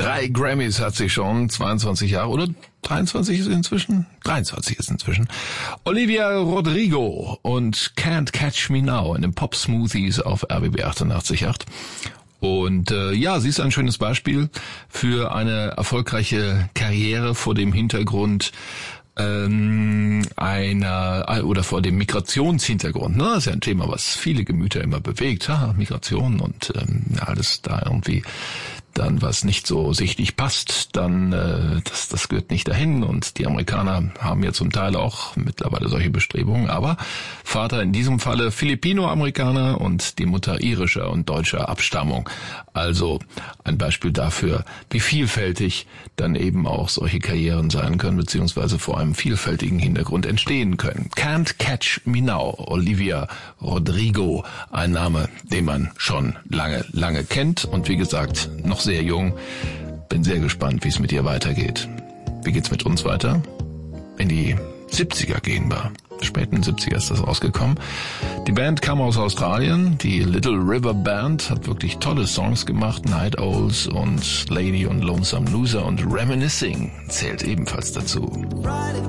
3 Grammys hat sie schon, 22 Jahre oder 23 ist inzwischen? 23 ist inzwischen. Olivia Rodrigo und Can't Catch Me Now in den Pop Smoothies auf RBB 88.8. Und sie ist ein schönes Beispiel für eine erfolgreiche Karriere vor dem Hintergrund vor dem Migrationshintergrund. Ne? Das ist ja ein Thema, was viele Gemüter immer bewegt. Migration und alles da irgendwie dann was nicht so sichtlich passt, dann das gehört nicht dahin. Und die Amerikaner haben ja zum Teil auch mittlerweile solche Bestrebungen. Aber Vater in diesem Falle Filipino-Amerikaner und die Mutter irischer und deutscher Abstammung. Also ein Beispiel dafür, wie vielfältig dann eben auch solche Karrieren sein können, beziehungsweise vor einem vielfältigen Hintergrund entstehen können. Can't Catch Me Now, Olivia Rodrigo, ein Name, den man schon lange, lange kennt und wie gesagt, noch sehr jung. Bin sehr gespannt, wie es mit ihr weitergeht. Wie geht's mit uns weiter? In die 70er gehen wir. Späten 70er ist das rausgekommen. Die Band kam aus Australien. Die Little River Band hat wirklich tolle Songs gemacht. Night Owls und Lady und Lonesome Loser und Reminiscing zählt ebenfalls dazu.